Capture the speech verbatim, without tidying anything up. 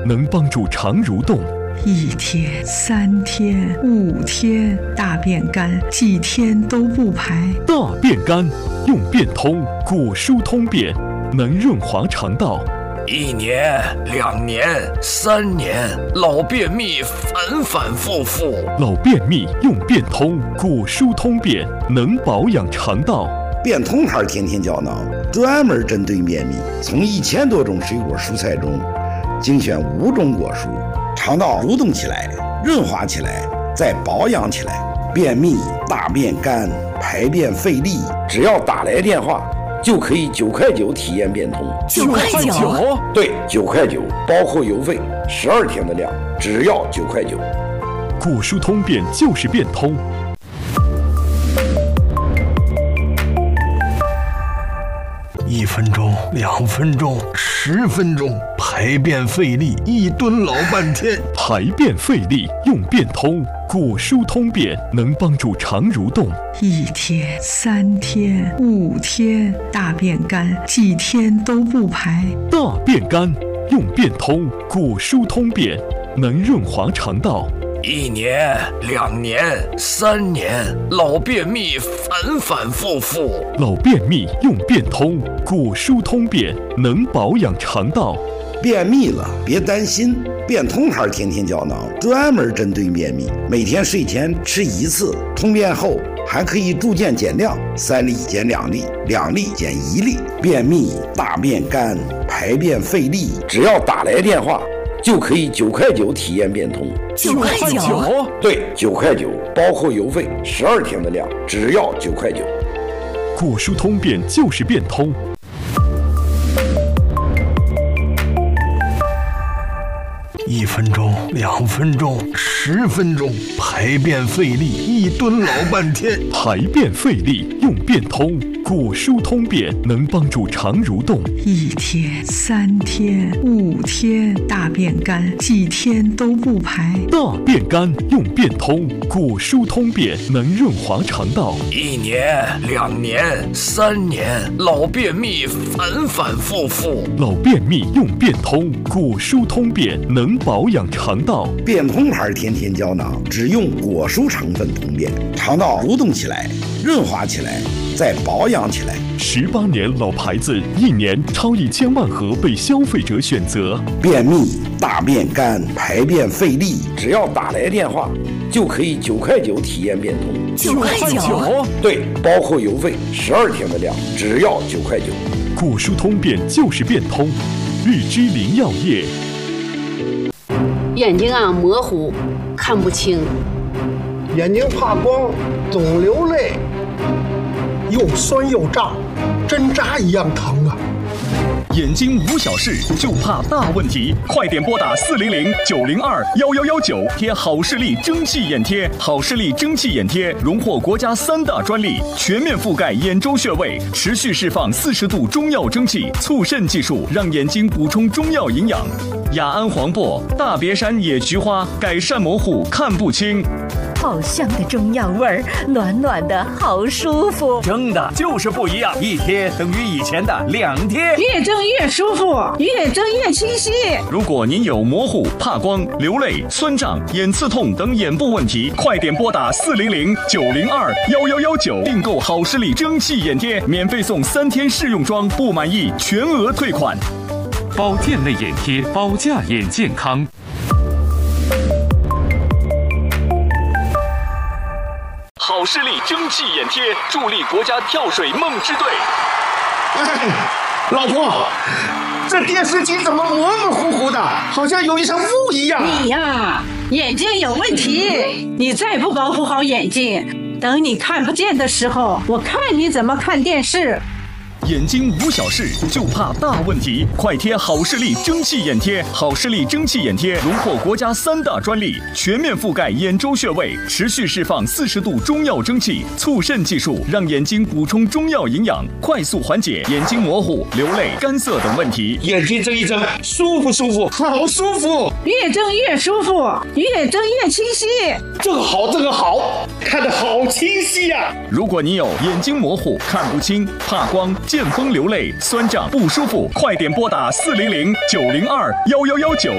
能帮助肠蠕动。 一天、三天、五天，大便干，几天都不排。 大便干，用便通果蔬通便，能润滑肠道。 一年、两年、三年，老便秘反反复复。 老便秘用便通果蔬通便，能保养肠道。 便通牌天天胶囊专门针对便秘，从一千多种水果蔬菜中精选五种果蔬，肠道蠕动起来，润滑起来，再保养起来。便秘、大便干、排便费力，只要打来电话就可以九块九体验便通。 九块九？ 对，九块九，包括邮费，十二天的量，只要九块九。 果蔬通便就是便通。 一分钟，两分钟，十分钟，排便费力，一蹲老半天。 排便费力用便通果蔬通便，能帮助肠蠕动。 一天、三天、五天，大便干，几天都不排。 大便干，用便通果蔬通便，能润滑肠道。 一年、两年、三年，老便秘反反复复。 老便秘用便通果蔬通便，能保养肠道。 便秘了别担心，便通牌天天胶囊专门针对便秘，每天睡前吃一次，通便后还可以逐渐减量，三粒减两粒，两粒减一粒。便秘、大便干、排便费力，只要打来电话就可以九块九体验便通。 九块九？ 对，九块九，包括邮费，十二天的量，只要九块九。 果蔬通便就是便通。 一分钟，两分钟，十分钟，排便费力，一蹲老半天。 排便费力用便通果蔬通便，能帮助肠蠕动。 一天、三天、五天，大便干，几天都不排。 大便干用便通果蔬通便，能润滑肠道。 一年、两年、三年，老便秘反反复复。 老便秘用便通果蔬通便，能保养肠道。 便通牌天天胶囊只用果蔬成分通便，肠道蠕动起来，润滑起来，再保养起来。 十八年老牌子，一年超一千万盒被消费者选择。 便秘、大便干、排便费力，只要打来电话就可以九块九体验便通。 九块九？ 对，包括邮费，十二天的量，只要九块九。 果蔬通便就是便通。日之林药业。 眼睛啊模糊，看不清。 眼睛怕光，总流泪，又酸又胀，针扎一样疼啊！ 眼睛无小事，就怕大问题，快点拨打四零零九零二幺幺幺九，贴好视力蒸汽眼贴。好视力蒸汽眼贴荣获国家三大专利，全面覆盖眼周穴位，持续释放四十度中药蒸汽，促渗技术让眼睛补充中药营养。雅安黄柏、大别山野菊花，改善模糊看不清。 好香的中药味儿，暖暖的好舒服。 蒸的就是不一样，一贴等于以前的两贴， 越蒸越舒服，越蒸越清晰。 如果您有模糊、怕光、流泪、酸胀、眼刺痛等眼部问题，快点拨打四零零九零二幺幺幺九，订购好视力蒸汽眼贴，免费送三天试用装，不满意全额退款。 保健类眼贴，保驾眼健康。 好视力蒸汽眼贴，助力国家跳水梦之队。 哎，老婆，这电视机怎么模模糊糊的，好像有一层雾一样？ 你呀，眼睛有问题，你再不保护好眼睛，等你看不见的时候，我看你怎么看电视。 眼睛无小事，就怕大问题，快贴好视力蒸汽眼贴。好视力蒸汽眼贴荣获国家三大专利，全面覆盖眼周穴位，持续释放四十度中药蒸汽，促渗技术让眼睛补充中药营养，快速缓解眼睛模糊、流泪、干涩等问题。 眼睛睁一睁，舒服舒服，好舒服， 越睁越舒服，越睁越清晰。 这个好，这个好，看得好清晰呀、啊！ 如果你有眼睛模糊、看不清、怕光、见风流泪、酸胀不舒服，快点拨打四零零九零二幺幺幺九。